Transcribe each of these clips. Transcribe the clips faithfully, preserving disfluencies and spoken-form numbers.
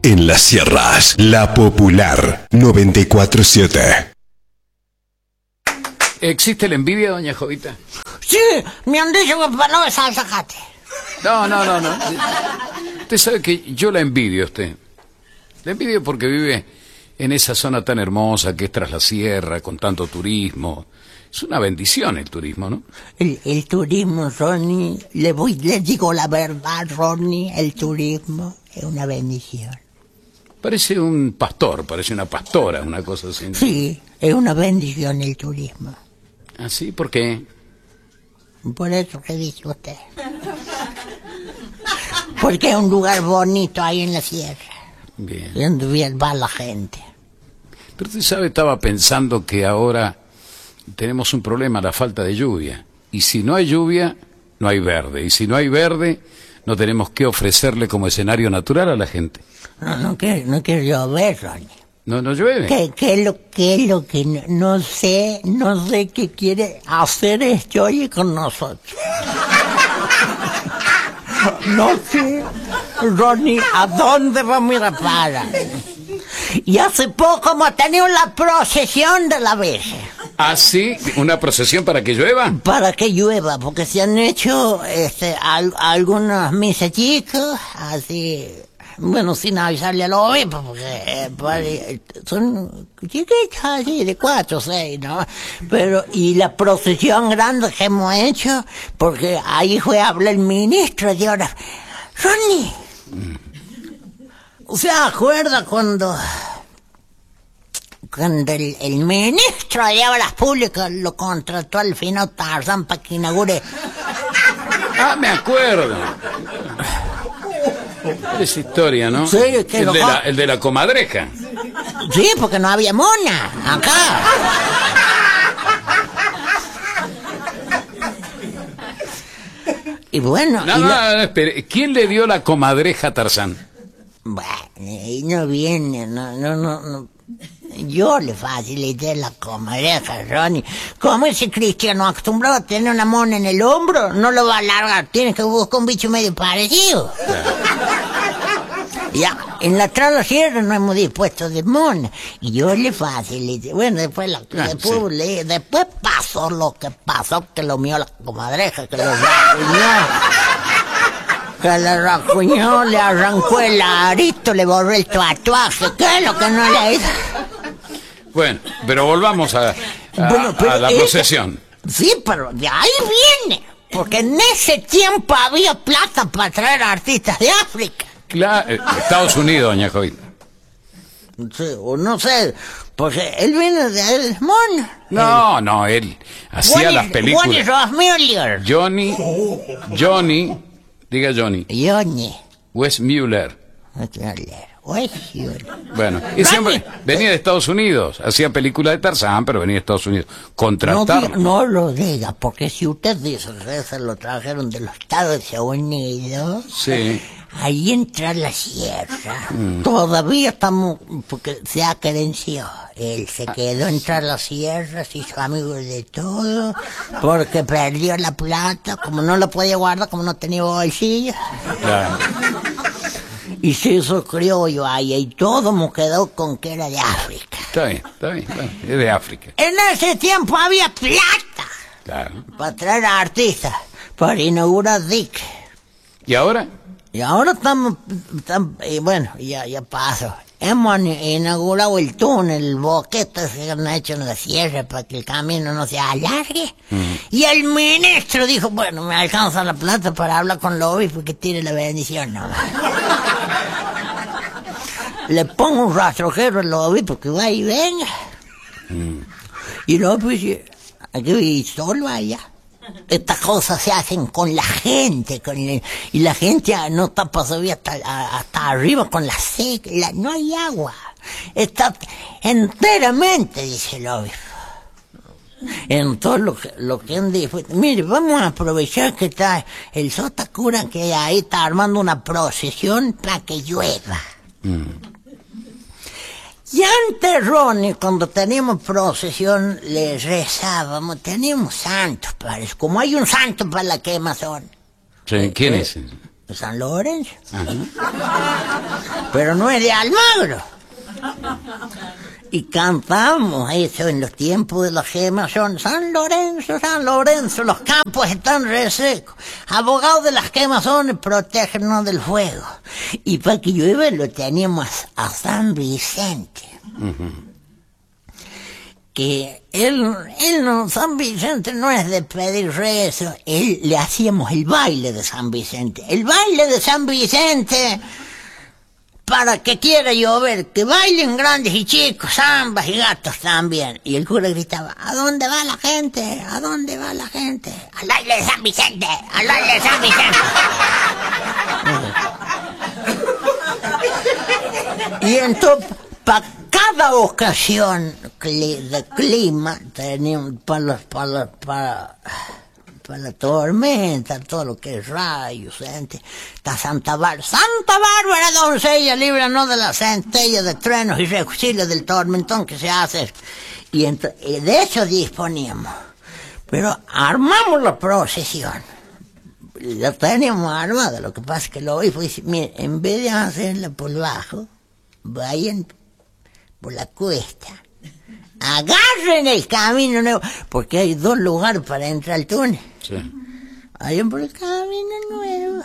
en las sierras. La Popular noventa y cuatro siete. ¿Existe la envidia, doña Jovita? Sí, me han dicho que para no besar sacate. No, no, no, no. Usted sabe que yo la envidio a usted. La envidio porque vive en esa zona tan hermosa que es tras la sierra, con tanto turismo. Es una bendición el turismo, ¿no? El, el turismo, Ronnie, le voy, le digo la verdad, Ronnie, el turismo es una bendición. Parece un pastor, parece una pastora, una cosa así. Sí, es una bendición el turismo. ¿Ah, sí? ¿Por qué? Por eso que dice usted. Porque es un lugar bonito ahí en la sierra. Bien. Donde bien va la gente. Pero usted sabe, estaba pensando que ahora tenemos un problema, la falta de lluvia. Y si no hay lluvia, no hay verde. Y si no hay verde, no tenemos que ofrecerle como escenario natural a la gente. No, no quiero, no quiero llover, Ronnie. No, no llueve. ¿Qué, qué es lo, qué es lo que no, no sé, no sé qué quiere hacer este hoy con nosotros? No sé, Ronnie, ¿a dónde vamos a ir a parar? Y hace poco hemos tenido la procesión de la Virgen. ¿Ah, sí? ¿Una procesión para que llueva? Para que llueva, porque se han hecho este, al, algunos misas chicos, así, bueno, sin avisarle a los obispos, porque eh, pare- son chiquitos así, de cuatro o seis, ¿no? Pero, y la procesión grande que hemos hecho, porque ahí fue a hablar el ministro de ahora. Ronnie, ¿se acuerda cuando... Cuando el, el ministro de Obras Públicas lo contrató al fino Tarzán para que inaugure... Ah, me acuerdo. Esa historia, ¿no? Sí, que el, lo- de la, el de la comadreja. Sí, porque no había mona acá. Y bueno... No, y no, lo- no, espere. ¿Quién le dio la comadreja a Tarzán? Bueno, y no viene, no, no, no, no. Yo le facilité la comadreja, Ronnie. Como ese cristiano acostumbrado a tener una mona en el hombro, no lo va a alargar, tiene que buscar un bicho medio parecido. Ya, en la trala sierra no hemos dispuesto de mona. Y yo le facilité. Bueno, después, la, Ah, después, sí. le- después pasó lo que pasó, que lo mío la comadreja, que lo racuñó. Que le racuñó, le arrancó el arito, le borró el tatuaje. ¿Qué es lo que no le hizo? Bueno, pero volvamos a, a, Bueno, pero a la esa- procesión. Sí, pero de ahí viene. Porque en ese tiempo había plata para traer artistas de África. Claro, eh, Estados Unidos, doña Jovita. Sí, o no sé, porque él viene de El Mono. No, no, él hacía las películas. Johnny Rossmuller. Johnny, Johnny, diga Johnny, Johnny. Westmuller. Westmuller. Bueno, y siempre venía de Estados Unidos, hacía películas de Tarzán, pero venía de Estados Unidos. No, Contratar. diga- no lo diga, porque si usted dice que se lo trajeron de los Estados Unidos, Sí. ahí entra la sierra. Todavía estamos, porque se acerenció. Él se quedó entrar la sierra, se hizo amigo de todo, porque perdió la plata, como no lo podía guardar, como no tenía bolsillo. Claro. Y se hizo criollo ahí, y todo me quedó con que era de África. Está bien, está bien, bueno, es de África. En ese tiempo había plata Claro. para traer a artistas, para inaugurar diques. ¿Y ahora? Y ahora estamos, estamos- y bueno, ya, ya pasó. Hemos inaugurado el túnel, el boquete que han hecho en la sierra para que el camino no se alargue. Y el ministro dijo, bueno, me alcanza la plata para hablar con los obispos que tire la bendición nomás. Le pongo un rastrojero a los obispos que va y venga. Y no, pues, aquí solo allá. Estas cosas se hacen con la gente, con el- y la gente no está para subir hasta, a- hasta arriba con la seca, la- no hay agua. Está enteramente, dice el obispo. En todo lo que, lo que han dicho. Mire, vamos a aprovechar que está el sota cura que ahí está armando una procesión para que llueva. Y antes, Ronnie, cuando teníamos procesión, le rezábamos, teníamos santos para eso. Como hay un santo para la quemazón. Sí, ¿quién es? de San Lorenzo. Ajá. Pero no es de Almagro. Y cantamos eso en los tiempos de la quemazón. San Lorenzo, San Lorenzo, los campos están resecos. Abogados de las quemazones, protégenos del fuego. Y para que llueva lo teníamos a San Vicente. Uh-huh. Que él, él no, San Vicente no es de pedir rezo. Él le hacíamos el baile de San Vicente. El baile de San Vicente... Para que quiera llover, que bailen grandes y chicos, zambas y gatos también. Y el cura gritaba, ¿a dónde va la gente? ¿A dónde va la gente? Al baile de San Vicente, al baile de San Vicente. Y entonces, para cada ocasión de clima, teníamos para, para, para, para la tormenta, todo lo que es rayos, gente, está Santa Bárbara, Santa Bárbara, doncella, líbranos de la centella de truenos y auxilio del tormentón que se hace. Y, ent- y de eso disponíamos. Pero armamos la procesión. La teníamos armada, lo que pasa es que lo oí, pues, mire, en vez de hacerla por bajo, vayan por la cuesta. Agarren el camino nuevo, porque hay dos lugares para entrar al túnel. Sí. Vayan por el camino nuevo.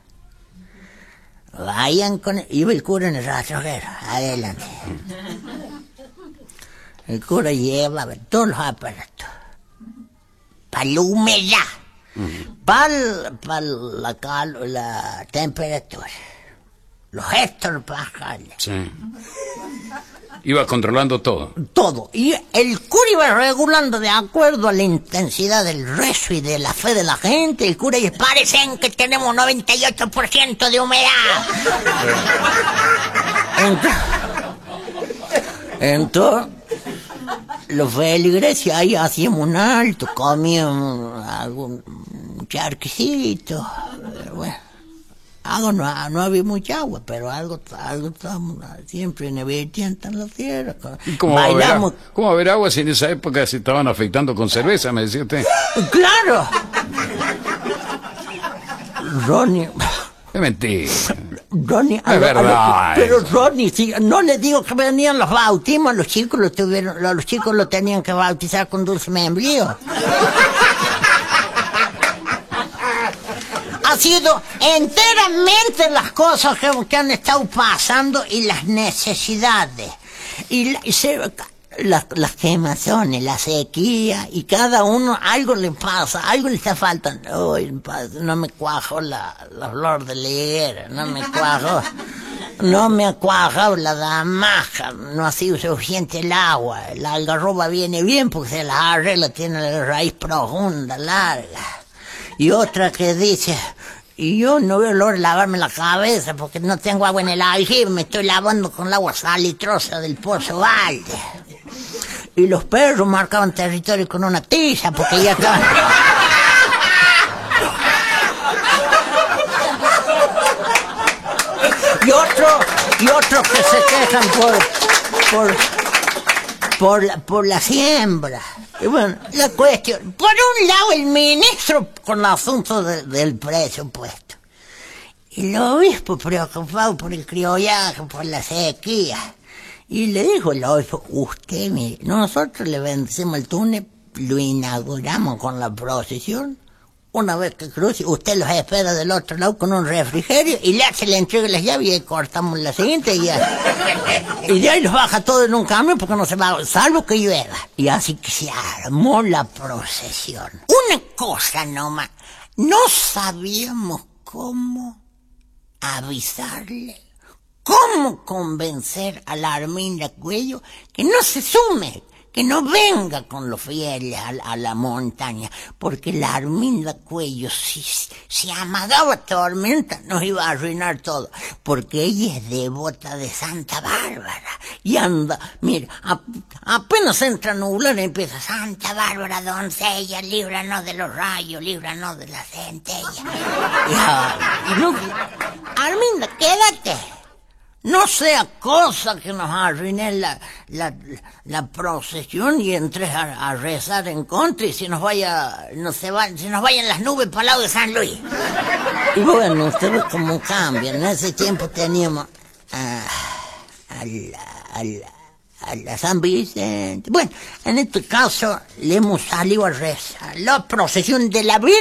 Vayan con... El... Iba el cura en el rastrojero, adelante. El cura llevaba todos los aparatos. Para la humedad. Uh-huh. Para pa la, cal... la temperatura. Los hectopascales. Sí. Iba controlando todo. Todo. Y el cura iba regulando de acuerdo a la intensidad del rezo y de la fe de la gente. El cura dice, parecen que tenemos noventa y ocho por ciento de humedad. Entonces, entonces los feligreses ahí hacíamos un alto, comíamos algún charquecito. Bueno. Algo no, no había mucha agua, pero algo, algo estábamos siempre nevertiendo en la tierra. ¿Cómo va, a haber, ¿Cómo va a haber agua si en esa época se estaban afectando con cerveza, me decía usted? ¡Claro! Ronnie... Es mentira. Ronnie... Es verdad. Lo, pero Ronnie, si, no le digo que venían los bautismos, los chicos lo tuvieron, los chicos lo tenían que bautizar con dulce membrío. Ha sido enteramente las cosas que, que han estado pasando y las necesidades y, la, y se, la, las quemazones, la sequía, y cada uno algo le pasa, algo le está faltando. Uy, no me cuajo la, la flor de la higuera, no me cuajo, no me ha cuajado la damaja, no ha sido suficiente el agua, la algarroba viene bien porque se la arregla, tiene la raíz profunda, larga. Y otra que dice, y yo no veo olor lavarme la cabeza porque no tengo agua en el aljibe, me estoy lavando con el agua salitrosa del Pozo Valde. Y los perros marcaban territorio con una tiza porque ya estaban... y otros y otros que se quejan por por por la, por la siembra. Y bueno, la cuestión, por un lado el ministro con el asunto de, del presupuesto, y el obispo preocupado por el criollaje, por la sequía, y le dijo el obispo, usted mire, nosotros le bendecimos el túnel, lo inauguramos con la procesión, una vez que cruce, usted los espera del otro lado con un refrigerio y ya se le entrega las llaves y cortamos la siguiente y ya. Y de ahí los baja todo en un camión porque no se va, salvo que llueva. Y así que se armó la procesión. Una cosa nomás, no sabíamos cómo avisarle, cómo convencer a la Arminda Cuello que no se sume, que no venga con los fieles a, a la montaña, porque la Arminda Cuello, si se amagaba tormenta, nos iba a arruinar todo, porque ella es devota de Santa Bárbara, y anda, mira, a, apenas entra nublar, empieza, Santa Bárbara, doncella, líbranos de los rayos, líbranos de la centella. Y, y no, Arminda, quédate. No no sea cosa que nos arruine la, la, la procesión y entres a, a rezar en contra y se nos vaya, no se va, se nos vayan las nubes para el lado de San Luis. Y bueno, ustedes cómo cambian. En ese tiempo teníamos a, a, la, a, la, a la San Vicente. Bueno, en este caso le hemos salido a rezar la procesión de la Virgen